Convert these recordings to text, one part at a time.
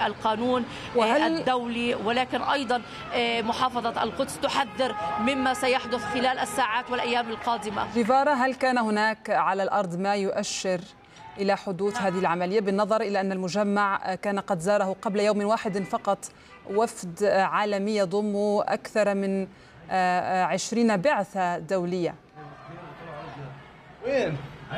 القانون الدولي، ولكن أيضا محافظة القدس تحذر مما سيحدث خلال الساعات والأيام القادمة. جيفارا، هل كان هناك على الأرض ما يؤشر إلى حدوث هذه العملية، بالنظر إلى أن المجمع كان قد زاره قبل يوم واحد فقط وفد عالمي يضم أكثر من 20 بعثة دولية؟ وين؟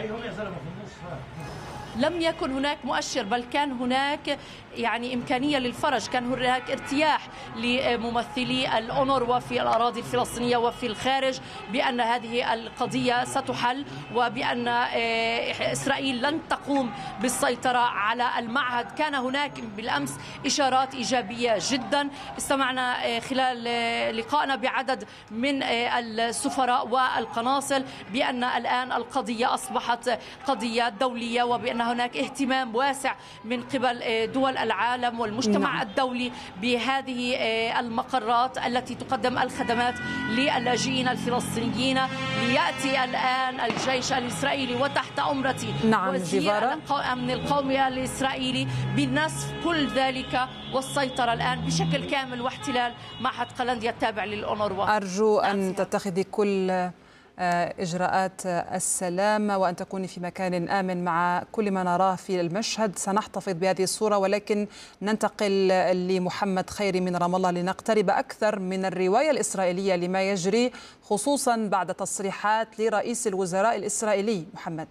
لم يكن هناك مؤشر، بل كان هناك إمكانية للفرج، كان هناك ارتياح لممثلي الأونروا في الأراضي الفلسطينية وفي الخارج بأن هذه القضية ستحل، وبأن إسرائيل لن تقوم بالسيطرة على المعهد. كان هناك بالأمس إشارات إيجابية جدا، استمعنا خلال لقائنا بعدد من السفراء والقناصل بأن الآن القضية أصبحت قضية دولية، وبأن هناك اهتمام واسع من قبل دول العالم والمجتمع الدولي بهذه المقرات التي تقدم الخدمات للاجئين الفلسطينيين. ليأتي الآن الجيش الإسرائيلي وتحت أمرة وزير الأمن القومي الإسرائيلي بنسف كل ذلك والسيطرة الآن بشكل كامل واحتلال معهد قلنديا التابع للأونروا. أرجو أن تتخذي كل إجراءات السلام وأن تكوني في مكان آمن مع كل ما نراه في المشهد. سنحتفظ بهذه الصورة، ولكن ننتقل لمحمد خيري من رام الله لنقترب أكثر من الرواية الإسرائيلية لما يجري، خصوصا بعد تصريحات لرئيس الوزراء الإسرائيلي. محمد.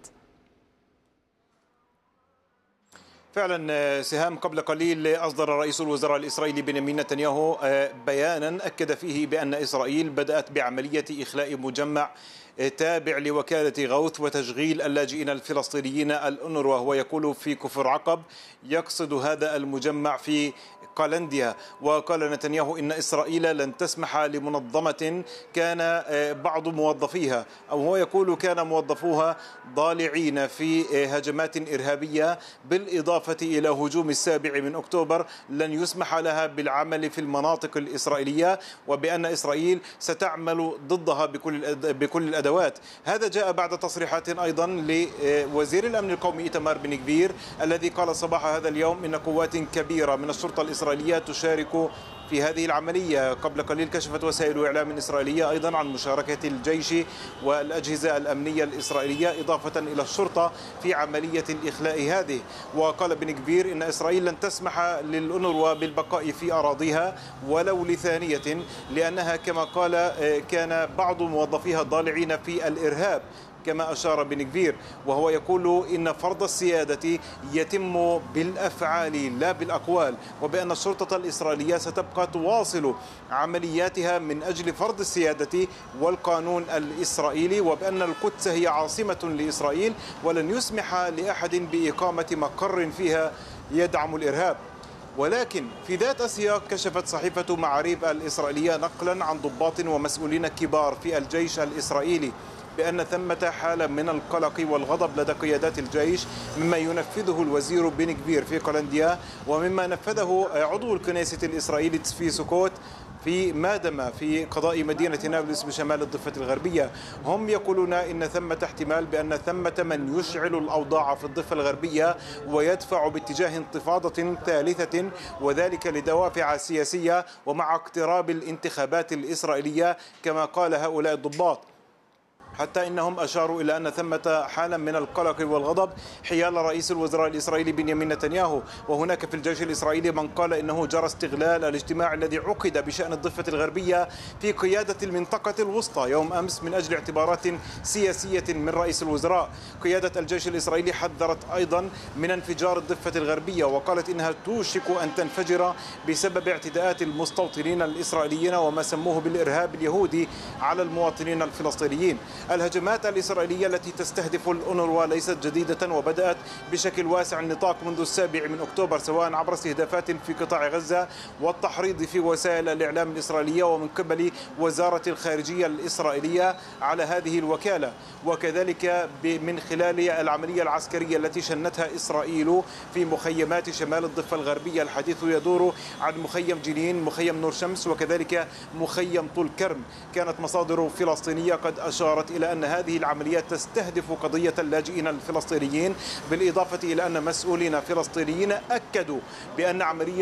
فعلا سهام، قبل قليل أصدر رئيس الوزراء الإسرائيلي بنيامين نتنياهو بيانا أكد فيه بأن إسرائيل بدأت بعملية إخلاء مجمع تابع لوكالة غوث وتشغيل اللاجئين الفلسطينيين الأونروا، وهو يقول في كفر عقب، يقصد هذا المجمع في قلنديا. وقال نتنياهو إن إسرائيل لن تسمح لمنظمة كان بعض موظفيها، أو هو يقول كان موظفوها ضالعين في هجمات إرهابية بالإضافة إلى هجوم 7 أكتوبر، لن يسمح لها بالعمل في المناطق الإسرائيلية، وبأن إسرائيل ستعمل ضدها بكل الأدوات. هذا جاء بعد تصريحات أيضا لوزير الأمن القومي إيتمار بن غفير، الذي قال صباح هذا اليوم إن قوات كبيرة من الشرطة الإسرائيلية تشارك في هذه العملية. قبل قليل كشفت وسائل إعلام إسرائيلية أيضا عن مشاركة الجيش والأجهزة الأمنية الإسرائيلية إضافة إلى الشرطة في عملية الإخلاء هذه. وقال بن غفير إن إسرائيل لن تسمح للأونروا بالبقاء في أراضيها ولو لثانية، لأنها كما قال كان بعض موظفيها ضالعين في الإرهاب كما أشار بن غفير، وهو يقول إن فرض السيادة يتم بالأفعال لا بالأقوال، وبأن الشرطة الإسرائيلية ستبقى تواصل عملياتها من أجل فرض السيادة والقانون الإسرائيلي، وبأن القدس هي عاصمة لإسرائيل ولن يسمح لأحد بإقامة مقر فيها يدعم الإرهاب. ولكن في ذات السياق كشفت صحيفة معاريف الإسرائيلية نقلا عن ضباط ومسؤولين كبار في الجيش الإسرائيلي بأن ثمة حالة من القلق والغضب لدى قيادات الجيش مما ينفذه الوزير بن غفير في قلنديا، ومما نفذه عضو الكنيسة الإسرائيلي تسفي سكوت في مادما في قضاء مدينة نابلس بشمال الضفة الغربية. هم يقولون إن ثمة احتمال بأن ثمة من يشعل الأوضاع في الضفة الغربية ويدفع باتجاه انتفاضة ثالثة، وذلك لدوافع سياسية ومع اقتراب الانتخابات الإسرائيلية كما قال هؤلاء الضباط. حتى إنهم أشاروا إلى أن ثمة حالة من القلق والغضب حيال رئيس الوزراء الإسرائيلي بنيامين نتنياهو. وهناك في الجيش الإسرائيلي من قال إنه جرى استغلال الاجتماع الذي عقد بشأن الضفة الغربية في قيادة المنطقة الوسطى يوم أمس من أجل اعتبارات سياسية من رئيس الوزراء. قيادة الجيش الإسرائيلي حذرت أيضا من انفجار الضفة الغربية، وقالت إنها توشك أن تنفجر بسبب اعتداءات المستوطنين الإسرائيليين وما سموه بالإرهاب اليهودي على المواطنين الفلسطينيين. الهجمات الإسرائيلية التي تستهدف الأونروا ليست جديدة، وبدأت بشكل واسع النطاق منذ 7 أكتوبر، سواء عبر استهدافات في قطاع غزة والتحريض في وسائل الإعلام الإسرائيلية ومن قبل وزارة الخارجية الإسرائيلية على هذه الوكالة، وكذلك من خلال العملية العسكرية التي شنتها إسرائيل في مخيمات شمال الضفة الغربية. الحديث يدور عن مخيم جنين، مخيم نور شمس، وكذلك مخيم طول كرم. كانت مصادر فلسطينية قد أشارت إلى أن هذه العمليات تستهدف قضية اللاجئين الفلسطينيين، بالإضافة إلى أن مسؤولين فلسطينيين أكدوا بأن عملية